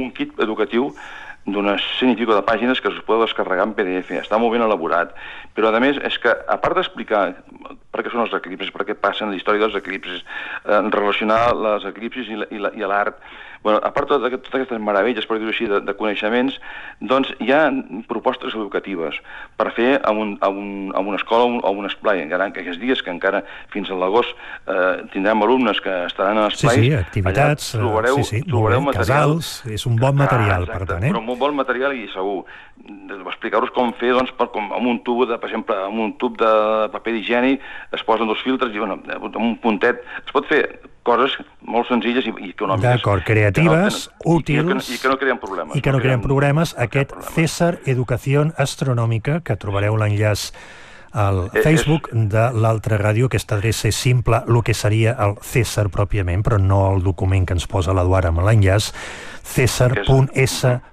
un kit educatiu d'unes 100 i pico de pàgines que es podeu descarregar en PDF. Està molt ben elaborat. Però, a més, és que, a part d'explicar per què són els eclipsis, per què passen la història dels eclipsis, relacionar les eclipsis i l'art, a part de totes aquestes meravelles, per dir-ho així, de coneixements, doncs hi ha propostes educatives per fer a una escola o a un esplai. Encara que aquests dies, que encara fins a l'agost tindrem alumnes que estaran a l'esplai. Sí, activitats, trobareu material. Casals, és un bon material, per tant. Però un bon material i segur. Explicar-vos com fer, doncs, amb un tub, per exemple, amb un tub de paper higiènic, es posen 2 filtres i, amb un puntet. Es pot fer coses molt senzilles i econòmiques. D'acord, creatives, útils... I que no creen problemes. I que no creen problemes. Aquest César Educación Astronòmica, que trobareu l'enllaç al Facebook de l'altra ràdio. Aquesta adreça és simple, el que seria el César pròpiament, però no el document que ens posa l'Eduard amb l'enllaç. César.s.int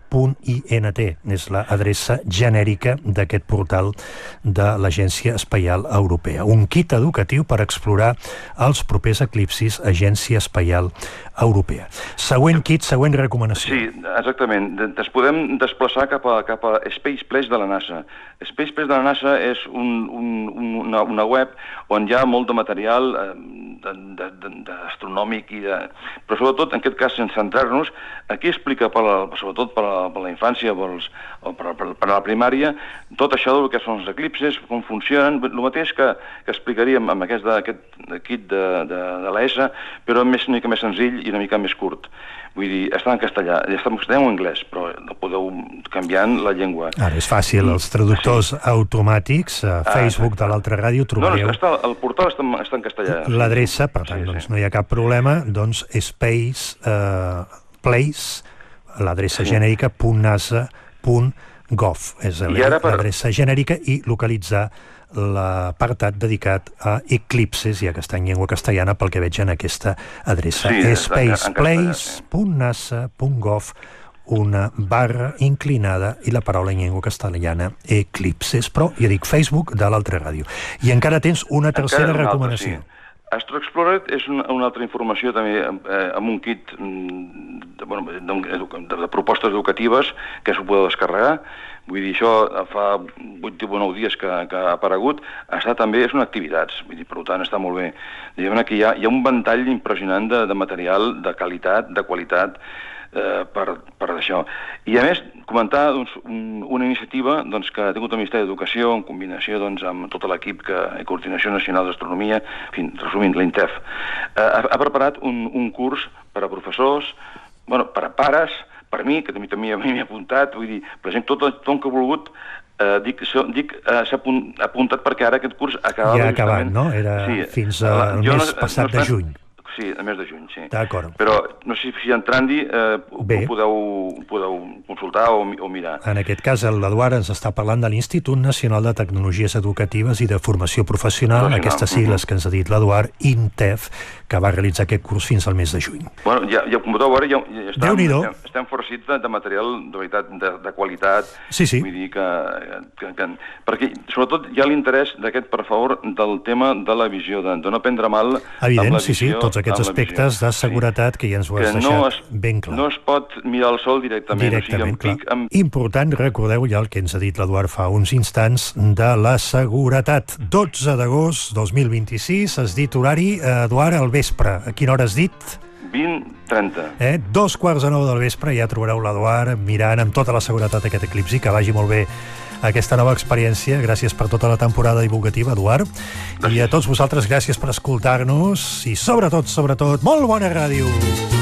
és l'adreça genèrica d'aquest portal de l'Agència Espacial Europea. Un kit educatiu per explorar els propers eclipsis, Agència Espacial Europea. Següent kit, següent recomanació. Sí, exactament. Ens podem desplaçar cap a Space Place de la NASA. Space Place de la NASA és una web on hi ha molt de material astronòmic, però sobretot, en aquest cas, sense centrar-nos, aquí explica, sobretot per a la infància o per a la primària, tot això del que són els eclipses, com funcionen, el mateix que explicaríem amb aquest kit de l'ESA, però una mica més senzill i una mica més curt. Vull dir, està en castellà, està en castellà o en anglès, però podeu canviant la llengua. Ara és fàcil, els traductors automàtics, a Facebook de l'altra ràdio trobareu... No, el portal està en castellà. L'adreça, per tant, no hi ha cap problema, doncs Space Place, l'adreça genèrica .nasa.gov, és l'adreça genèrica, i localitzar l'apartat dedicat a eclipses, ja que està en llengua castellana, pel que veig en aquesta adreça. spaceplace.nasa.gov, una barra inclinada i la paraula en llengua castellana, eclipses. Però, ja dic, Facebook de l'altra ràdio. I encara tens una tercera recomanació. Astro Explorer és una altra informació també amb un kit de propostes educatives que s'ho podeu descarregar. Vull dir, això fa 8 o 9 dies que ha aparegut. També són activitats, vull dir, per tant està molt bé. Diguem que hi ha un ventall impressionant de material, de qualitat, per això. I a més, comentar una iniciativa que ha tingut el Ministeri d'Educació en combinació amb tot l'equip i Coordinació Nacional d'Astronomia, en fi, resumint, l'INTEF, ha preparat un curs per a professors, per a pares, per mi, que també m'he apuntat, vull dir, per exemple, tothom que ha volgut, s'ha apuntat perquè ara aquest curs acabava... Ja ha acabat, no? Era fins al mes passat de juny. Sí, el mes de juny, sí. D'acord. Però no sé si entrant-hi ho podeu consultar o mirar. En aquest cas, l'Eduard ens està parlant de l'Institut Nacional de Tecnologies Educatives i de Formació Professional, aquestes sigles que ens ha dit l'Eduard, INTEF, que va realitzar aquest curs fins al mes de juny. Bueno, com podeu veure, estem farcits de material de veritat, de qualitat. Sí. Vull dir perquè, sobretot, hi ha l'interès d'aquest, per favor, del tema de la visió, de no prendre mal amb la visió. Sí, tots aquests aspectes de seguretat que ja ens ho has deixat ben clar. No es pot mirar el sol directament. Important, recordeu ja el que ens ha dit l'Eduard fa uns instants, de la seguretat. 12 d'agost 2026, has dit horari, Eduard, al vespre. A quina hora has dit? 20:30. 2:45 del vespre, ja trobareu l'Eduard mirant amb tota la seguretat aquest eclipsi. Que vagi molt bé aquesta nova experiència. Gràcies per tota la temporada divulgativa, Eduard. I a tots vosaltres, gràcies per escoltar-nos i sobretot, molt bona ràdio.